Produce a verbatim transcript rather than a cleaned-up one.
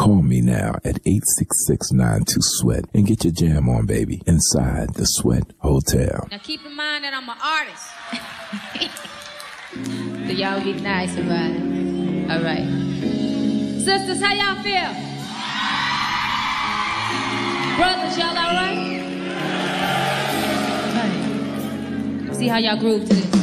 Call me now at eight six six, nine two, sweat and get your jam on, baby, inside the Sweat Hotel. Now keep in mind that I'm an artist. So y'all be nice about it. All right. Sisters, how y'all feel? Brothers, y'all all right? All right. See how y'all groove to this.